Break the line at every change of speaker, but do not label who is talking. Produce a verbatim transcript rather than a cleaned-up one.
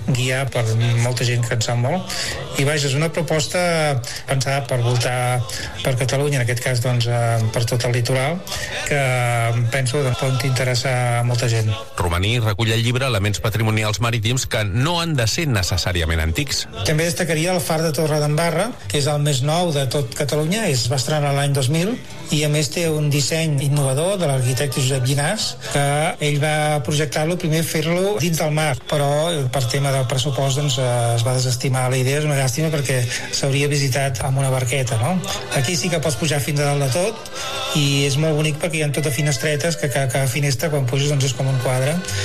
guiar per molta gent que en sap molt, i vaja, és una proposta pensada per voltar per Catalunya, en aquest cas doncs, per tot el litoral, que penso que pot interessar a molta gent.
Romaní recull al llibre elements patrimonials marítims que no han de ser necessàriament antics.
També destacaria el far de Torredembarra, que és el més nou de tot Catalunya, es va estrenar l'any dos mil, i a més té un disseny innovador de l'arquitecte Josep Llinàs, que ell va projectar-lo, primer fer-lo dins del mar, però per tema del pressupost doncs, es va desestimar la idea, és una llàstima perquè s'hauria visitat amb una barqueta, no? Aquí sí que pots pujar fins a dalt de tot, i és molt bonic perquè hi ha tot de finestretes, que cada, cada finestra quan puges doncs, és com un quadre,